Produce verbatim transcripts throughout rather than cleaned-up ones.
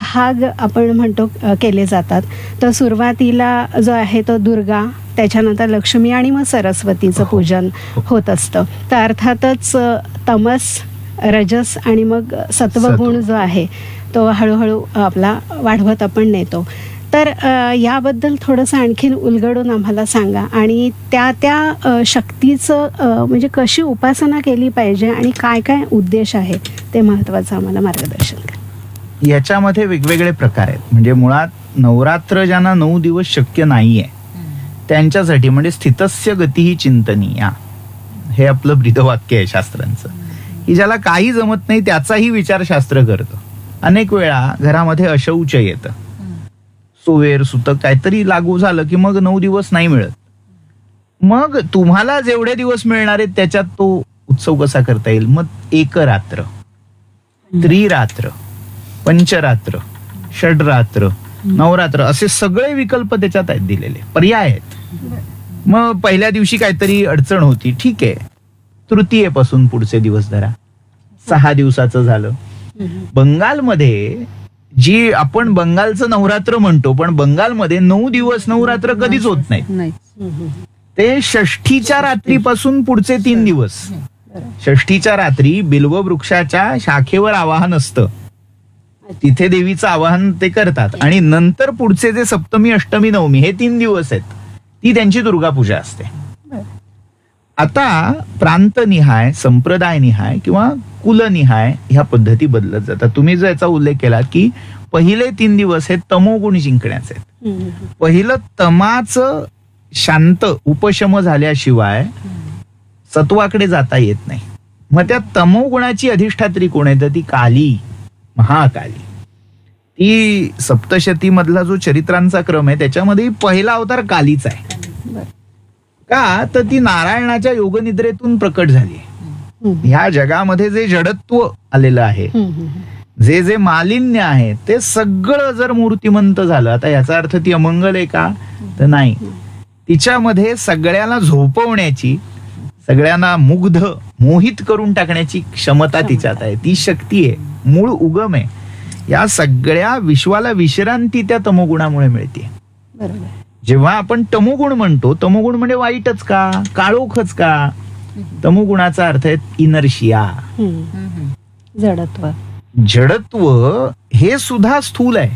भाग आपण म्हणतो केले जातात. तर सुरुवातीला जो आहे तो दुर्गा, त्याच्यानंतर लक्ष्मी आणि मग सरस्वतीचं पूजन होत असतं. तर अर्थातच तमस, रजस आणि मग सत्वगुण जो आहे तो हळूहळू आपला वाढवत आपण नेतो. तर याबद्दल थोडंसं आणखीन उलगडून आम्हाला सांगा आणि त्या त्या शक्तीचं म्हणजे कशी उपासना केली पाहिजे आणि काय काय उद्देश आहे ते महत्त्वाचं आम्हाला मार्गदर्शन करा. याच्यामध्ये वेगवेगळे प्रकार आहेत. म्हणजे मुळात नवरात्र ज्यांना नऊ दिवस शक्य नाहीये त्यांच्यासाठी म्हणजे स्थितस्य गती ही चिंतनीया हे आपलं ब्रीदवाक्य आहे शास्त्रांचं, की ज्याला काही जमत नाही त्याचाही विचार शास्त्र करतं. अनेक वेळा घरामध्ये अशौच येतं, सोवेर सुतक काहीतरी लागू झालं की मग नऊ दिवस नाही मिळत. मग तुम्हाला जेवढे दिवस मिळणार आहेत त्याच्यात तो उत्सव कसा करता येईल? मग एकरात्र, त्रिरात्र, पंचरात्र, षडरात्र, नवरात्र असे सगळे विकल्प त्याच्यात आहेत, दिलेले पर्याय आहेत. मग पहिल्या दिवशी काहीतरी अडचण होती, ठीक आहे, तृतीयेपासून पुढचे दिवस धरा, सहा दिवसाचं झालं. बंगालमध्ये जी आपण बंगालचं नवरात्र म्हणतो, पण बंगालमध्ये नऊ दिवस नवरात्र कधीच होत नाही. ते षष्ठीच्या रात्रीपासून पुढचे तीन दिवस. षष्ठीच्या रात्री बिल्व वृक्षाच्या शाखेवर आवाहन असतं, तिथे देवीचं आवाहन ते करतात आणि नंतर पुढचे जे सप्तमी, अष्टमी, नवमी हे तीन दिवस आहेत ती त्यांची दुर्गा पूजा असते. आता प्रांतनिहाय, संप्रदायनिहाय किंवा कुलनिहाय ह्या पद्धती बदलत जातात. तुम्ही जो याचा उल्लेख केला की पहिले तीन दिवस हे तमोगुण जिंकण्याचे आहेत. पहिलं तमाचं शांत उपशम झाल्याशिवाय सत्वाकडे जाता येत नाही. मग त्या तमोगुणाची अधिष्ठात्री कोण आहे? तर ती काली, महाकाली. ती सप्तशती मधला जो चरित्रांचा क्रम आहे त्याच्यामध्ये पहिला अवतार कालीचा आहे. का? तर ती नारायणाच्या योगनिद्रेतून प्रकट झाली. ह्या जगामध्ये जे जडत्व आलेलं आहे, जे जे मालिन्य आहे ते सगळं जर मूर्तिमंत झालं, आता याचा अर्थ ती अमंगल आहे का? तर नाही. तिच्यामध्ये सगळ्यांना झोपवण्याची, सगळ्यांना मुग्ध, मोहित करून टाकण्याची क्षमता तिच्यात आहे. ती शक्ती आहे, मूळ उगम आहे. या सगळ्या विश्वाला विश्रांती त्या तमोगुणामुळे मिळते. जेव्हा आपण तमोगुण म्हणतो, तमोगुण म्हणजे वाईटच का? काळोखच का? तमोगुणाचा अर्थ आहे इनर्शिया, जडत्व. जडत्व हे सुद्धा स्थूल आहे.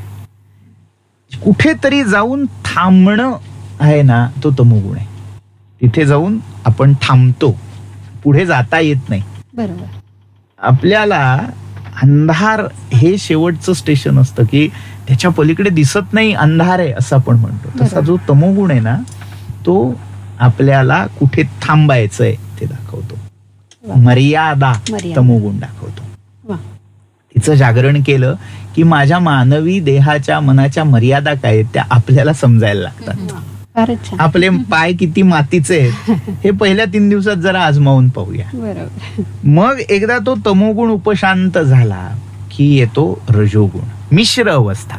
कुठेतरी जाऊन थांबणं आहे ना, तो तमोगुण आहे. तिथे जाऊन आपण थांबतो, पुढे जाता येत नाही. बरोबर. आपल्याला अंधार हे शेवटचं स्टेशन असतं की त्याच्या पलीकडे दिसत नाही, अंधार आहे असं आपण म्हणतो. तसा जो तमोगुण आहे ना, तो आपल्याला कुठे थांबायचंय ते दाखवतो. मर्यादा तमोगुण दाखवतो. तिचं जागरण केलं की माझ्या मानवी देहाच्या, मनाच्या मर्यादा काय आहेत त्या आपल्याला समजायला लागतात. आपले पाय किती मातीचे आहेत हे पहिल्या तीन दिवसात जरा आजमावून पाहूया. मग एकदा तो तमोगुण उपशांत झाला की येतो रजोगुण, मिश्र अवस्था.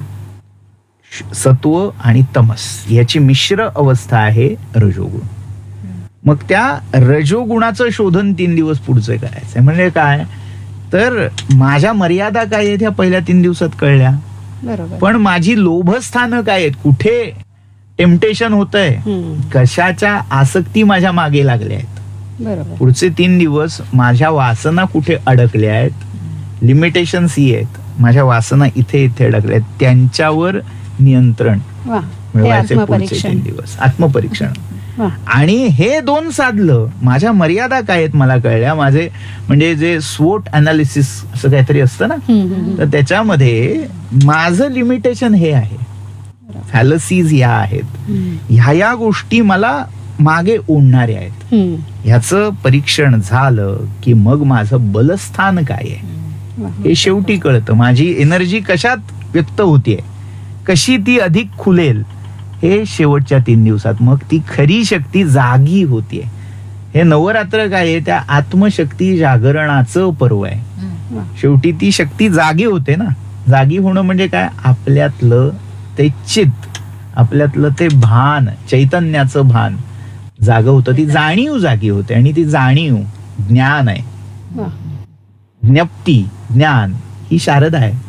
सत्व आणि तमस याची मिश्र अवस्था आहे रजोगुण. मग त्या रजोगुणाचं शोधन तीन दिवस पुढचं करायचंय. म्हणजे काय? तर माझ्या मर्यादा काय आहेत ह्या पहिल्या तीन दिवसात कळल्या, पण माझी लोभस्थानं काय आहेत, कुठे टेम्पटेशन होतंय, कशाच्या आसक्ती माझ्या मागे लागल्या आहेत. पुढचे तीन दिवस माझ्या वासना कुठे अडकल्या आहेत, लिमिटेशन्स ही आहेत, माझ्या वासना इथे इथे अडकल्या आहेत, त्यांच्यावर नियंत्रण मिळवायचे पुढचे तीन दिवस. आत्मपरीक्षण. आणि हे दोन साधलं, माझ्या मर्यादा काय आहेत मला कळल्या, माझे म्हणजे जे स्वोट अनालिसिस असं काहीतरी असतं ना, तर त्याच्यामध्ये माझं लिमिटेशन हे आहे, फॅलसीज या आहेत, ह्या या गोष्टी मला मागे ओढणाऱ्या आहेत. ह्याचं परीक्षण झालं की मग माझं बलस्थान काय आहे हे शेवटी कळतं. माझी एनर्जी कशात व्यक्त होतीये, कशी ती अधिक खुलेल हे शेवटच्या तीन दिवसात. मग ती खरी शक्ती जागी होतीये. हे नवरात्र काय आहे, त्या आत्मशक्ती जागरणाचं पर्व आहे. शेवटी ती शक्ती जागी होते ना. जागी होणं म्हणजे काय? आपल्यातलं ते चित्त, आपल्यातलं ते भान, चैतन्याचं भान जाग होतं. ती जाणीव जागी होते आणि ती जाणीव ज्ञान आहे. ज्ञप्ती, ज्ञान ही शारदा आहे.